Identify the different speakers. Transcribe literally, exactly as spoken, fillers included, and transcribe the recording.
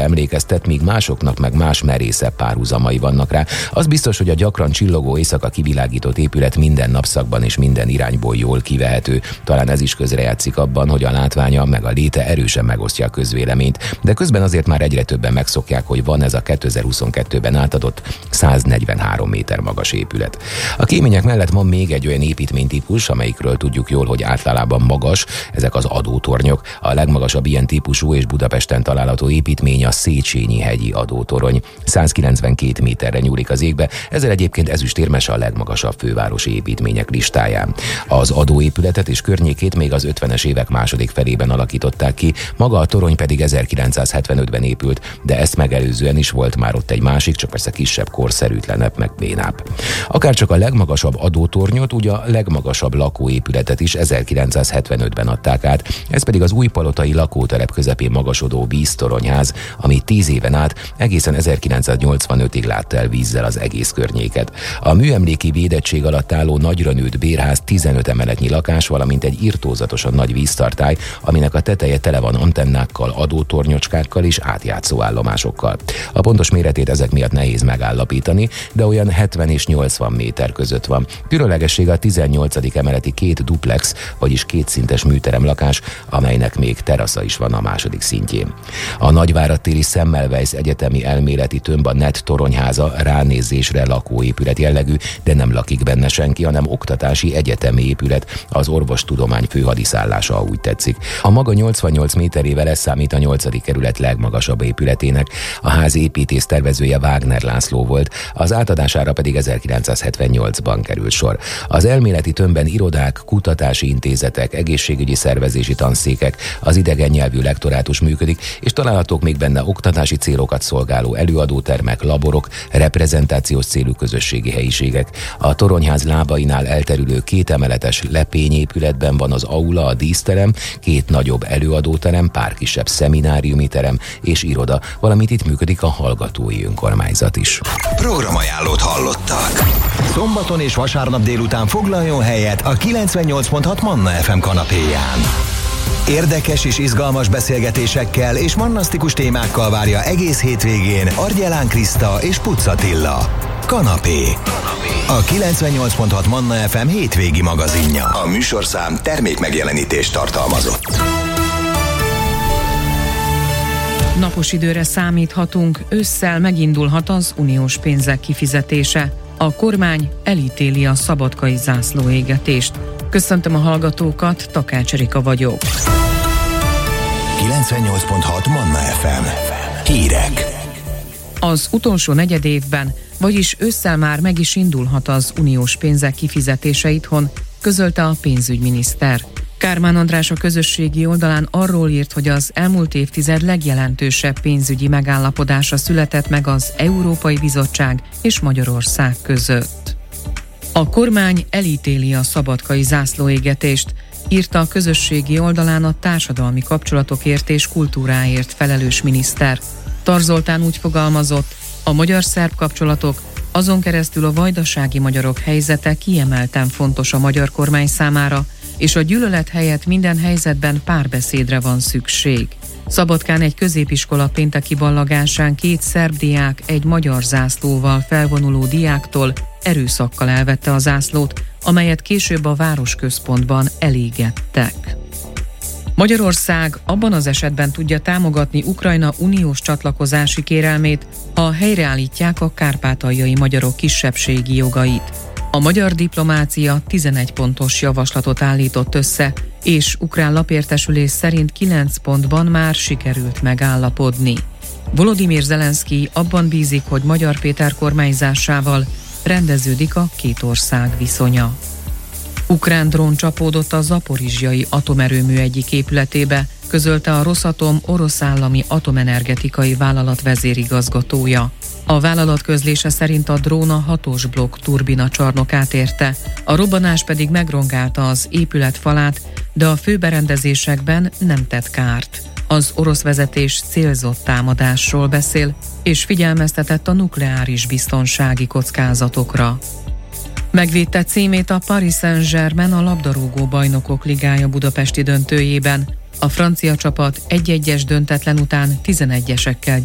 Speaker 1: emlékeztet, míg másoknak meg más merészebb párhuzamai vannak rá. Az biztos, hogy a gyakran csillogó éjszaka kivilágított épület minden napszakban és minden irányból jól kivehető. Talán ez is közrejátszik abban, hogy a látványa meg a léte erősen megosztja a közvéleményt, de közben azért már egyre többen megszokják, hogy van ez a kétezer-huszonkettőben átadott száznegyvenhárom méter magas épület. A kémények mellett van még egy olyan építménytípus, amelyikről tudjuk jól, hogy általában magas, ezek az adótornyok. A legmagasabb ilyen típusú és Budapesten található építmény a Széchenyi-hegyi adótorony. százkilencvenkét méterre nyúlik az égbe, ezzel egyébként ezüstérmes a legmagasabb fővárosi építmények listáján. Az adóépületet és környékét még az ötvenes évek második felében alakították ki, maga a torony pedig ezerkilencszázhetvenötben épült, de ezt megelőzően is volt már ott egy másik, csak persze kisebb, korszerűtlenebb, meg bénább. Akárcsak a legmagasabb adótornyot, ugye a legmagasabb lakóépületet is ezerkilencszázhetvenötben adták át, ez pedig az újpalotai lakótelep közepén magasodó víztoronyház, ami tíz éven át egészen ezerkilencszáznyolcvanötig látta el vízzel az egész környéket. A műemléki védettség alatt álló nagyra nőtt bérház tizenöt emeletnyi lakás, valamint egy irtózatosan nagy víztartály, aminek a teteje tele van antennákkal, adótornyocskákkal és átjátszó állomásokkal. A pontos méretét ezek miatt nehéz megállapítani, de olyan hetven és nyolcvan méter között van. Különlegessége a tizennyolcadik emeleti két duplex, vagyis kétszintes műteremlakás, amelynek még terasza is van a második szintjén. A nagyvárad-téri Semmelweis Egyetemi Elméleti Tömb a net toronyháza ránézésre lakóépület jellegű, de nem lakik benne senki, hanem oktatási egyetemi épület, az orvostudomány főhadiszállása, úgy tetszik. A maga nyolcvannyolc méterével ez számít a nyolcadik kerület legmagasabb épületének. A ház építész tervezője Wagner László volt, az átadására pedig ezerkilencszázhetvennyolcban került sor. Az elméleti tömbben irodák, kutatási intézetek, egészségügyi szervezési tanszékek, az idegen nyelvű lektorátus működik, és találhatók még benne oktatási célokat szolgáló előadótermek, laborok, reprezentációs célú közösségi helyiségek. A toronyház lábainál elterülő kétemeletes lepényépületben van az aula, a díszterem, két nagyobb előadóterem, pár kisebb szemináriumi terem és iroda, valamint itt működik a hallgatói önkormányzat is.
Speaker 2: Programajánlót hallottak. Szombaton és vasárnap délután foglaljon helyet a kilencvennyolc pont hat Manna ef em kanapéján. Érdekes és izgalmas beszélgetésekkel és mannasztikus témákkal várja egész hétvégén Argyelán Kriszta és Pucz Attila. Kanapé. A kilencvennyolc pont hat Manna ef em hétvégi magazinja. A műsorszám termékmegjelenítést tartalmazott.
Speaker 3: Napos időre számíthatunk, ősszel megindulhat az uniós pénzek kifizetése. A kormány elítéli a szabadkai zászlóégetést. Köszöntöm a hallgatókat, Takács Erika vagyok.
Speaker 2: kilencvennyolc pont hat Manna ef em. Hírek.
Speaker 3: Az utolsó negyedévben, vagyis ősszel már meg is indulhat az uniós pénzek kifizetése itthon, közölte a pénzügyminiszter. Kármán András a közösségi oldalán arról írt, hogy az elmúlt évtized legjelentősebb pénzügyi megállapodása született meg az Európai Bizottság és Magyarország között. A kormány elítéli a szabadkai zászlóégetést, írta a közösségi oldalán a társadalmi kapcsolatokért és kultúráért felelős miniszter. Tar Zoltán úgy fogalmazott, a magyar-szerb kapcsolatok, azon keresztül a vajdasági magyarok helyzete kiemelten fontos a magyar kormány számára, és a gyűlölet helyett minden helyzetben párbeszédre van szükség. Szabadkán egy középiskola pénteki ballagásán két szerb diák egy magyar zászlóval felvonuló diáktól erőszakkal elvette a zászlót, amelyet később a városközpontban elégettek. Magyarország abban az esetben tudja támogatni Ukrajna uniós csatlakozási kérelmét, ha helyreállítják a kárpátaljai magyarok kisebbségi jogait. A magyar diplomácia tizenegy pontos javaslatot állított össze, és ukrán lapértesülés szerint kilenc pontban már sikerült megállapodni. Volodymyr Zelenszkij abban bízik, hogy Magyar Péter kormányzásával rendeződik a két ország viszonya. Ukrán drón csapódott a zaporizsjai atomerőmű egyik épületébe, közölte a Rosatom orosz állami atomenergetikai vállalat vezérigazgatója. A vállalat közlése szerint a drón a hatos blokk turbina csarnokát érte, a robbanás pedig megrongálta az épület falát, de a főberendezésekben nem tett kárt. Az orosz vezetés célzott támadásról beszél, és figyelmeztetett a nukleáris biztonsági kockázatokra. Megvédte címét a Paris Saint-Germain a labdarúgó bajnokok ligája budapesti döntőjében. A francia csapat egy egyes döntetlen után tizenegyesekkel